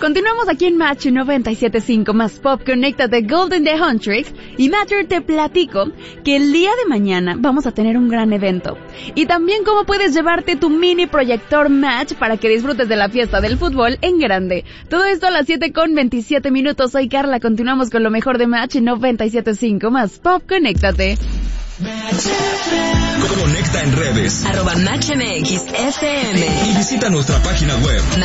Continuamos aquí en Match 97.5 más Pop. Conéctate Golden de Huntrix. Y Matcher, te platico que el día de mañana vamos a tener un gran evento. Y también cómo puedes llevarte tu mini proyector Match para que disfrutes de la fiesta del fútbol en grande. Todo esto a las 7:27. Soy Carla, continuamos con lo mejor de Match 97.5 más Pop. Conéctate. Conecta en redes @MatchMXFM y visita nuestra página web